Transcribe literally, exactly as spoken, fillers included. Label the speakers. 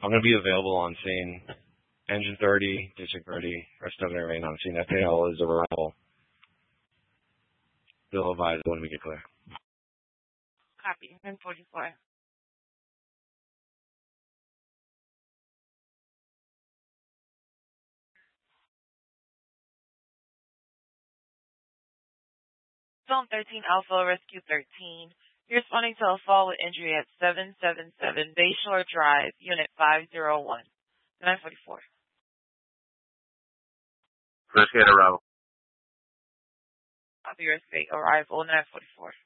Speaker 1: I'm going to be available on scene. Engine thirty, District thirty, rest of it remain on scene. F A L is arrival. Bill advised when we get clear.
Speaker 2: Copy. ten forty-four. Zone thirteen Alpha, Rescue thirteen. You're responding to a fall with injury at seven seven seven Bayshore Drive, Unit five oh one. nine forty-four.
Speaker 3: Rescue arrival.
Speaker 2: Copy, Rescue arrival, nine forty-four.